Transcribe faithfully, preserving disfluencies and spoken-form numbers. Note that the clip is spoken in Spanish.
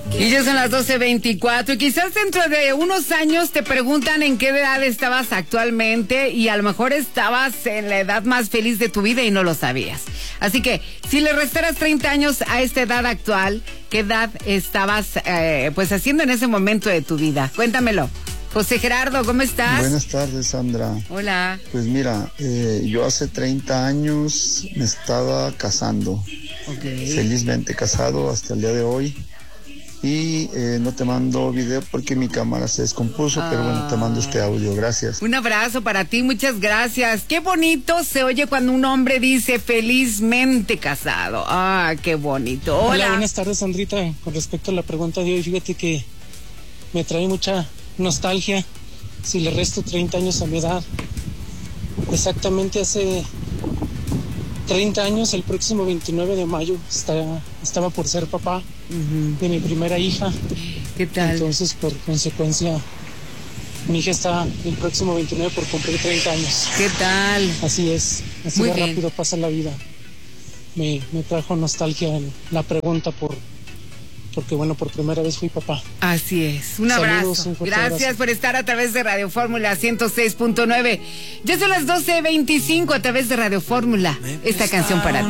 Y ya son las doce veinticuatro y quizás dentro de unos años te preguntan en qué edad estabas actualmente y a lo mejor estabas en la edad más feliz de tu vida y no lo sabías. Así que si le restaras treinta años a esta edad actual, ¿qué edad estabas eh, pues haciendo en ese momento de tu vida? Cuéntamelo. José Gerardo, ¿cómo estás? Buenas tardes, Sandra. Hola. Pues mira, eh, yo hace treinta años me estaba casando. Okay. Felizmente casado hasta el día de hoy. Y eh, no te mando video porque mi cámara se descompuso, ah. pero bueno, te mando este audio. Gracias. Un abrazo para ti, muchas gracias. Qué bonito se oye cuando un hombre dice felizmente casado. Ah, qué bonito. Hola. Hola, buenas tardes, Sandrita. Con respecto a la pregunta de hoy, fíjate que me trae mucha nostalgia si le resto treinta años a mi edad. Exactamente hace treinta años, el próximo veintinueve de mayo, está, estaba por ser papá uh-huh. de mi primera hija. ¿Qué tal? Entonces, por consecuencia, mi hija está el próximo veintinueve por cumplir treinta años. ¿Qué tal? Así es, así de rápido pasa la vida. Me, me trajo nostalgia la pregunta por... porque bueno, por primera vez fui papá. Así es, un Saludos, abrazo. un Gracias abrazo. por estar a través de Radio Fórmula ciento seis punto nueve. Ya son las doce veinticinco a través de Radio Fórmula. Esta canción para ti.